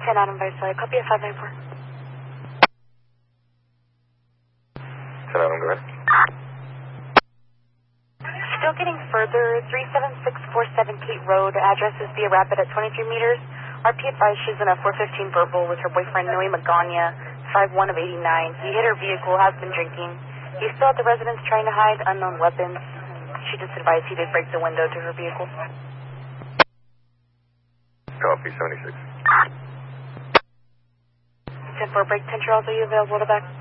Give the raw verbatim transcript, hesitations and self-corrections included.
ten Adam by side. Copy at five nine four. ten Adam, go ahead. Still getting further. three seven six four seven Kate Road. Address is via Rapid at twenty-three meters. R P advised she's in a four fifteen verbal with her boyfriend Noe Magana, five one of eighty-nine. He hit her vehicle, has been drinking. He's still at the residence trying to hide unknown weapons. She just advised he did break the window to her vehicle. Copy, seventy-six. ten four break, ten Charles, are you available to back?